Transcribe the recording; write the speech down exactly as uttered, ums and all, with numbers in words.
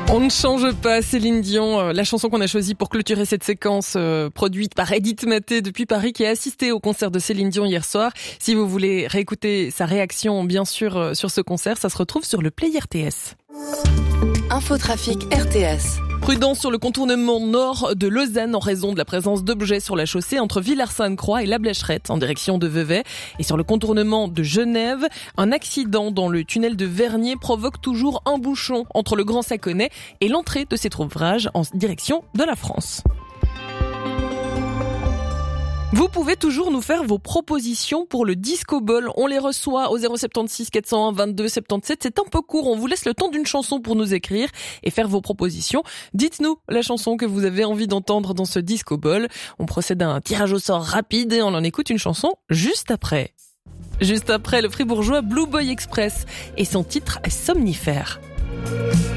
On ne change pas, Céline Dion, la chanson qu'on a choisie pour clôturer cette séquence euh, produite par Edith Maté depuis Paris, qui a assisté au concert de Céline Dion hier soir. Si vous voulez réécouter sa réaction, bien sûr, euh, sur ce concert, ça se retrouve sur le Play R T S. Infotrafic R T S. Prudence sur le contournement nord de Lausanne en raison de la présence d'objets sur la chaussée entre Villars-Sainte-Croix et La Blécherette en direction de Vevey. Et sur le contournement de Genève, un accident dans le tunnel de Vernier provoque toujours un bouchon entre le Grand Saconnet et l'entrée de cet ouvrage en direction de la France. Vous pouvez toujours nous faire vos propositions pour le Disco Ball. On les reçoit au zéro sept six quatre zéro un vingt-deux soixante-dix-sept. C'est un peu court. On vous laisse le temps d'une chanson pour nous écrire et faire vos propositions. Dites-nous la chanson que vous avez envie d'entendre dans ce Disco Ball. On procède à un tirage au sort rapide et on en écoute une chanson juste après. Juste après, le fribourgeois Blue Boy Express et son titre Somnifère.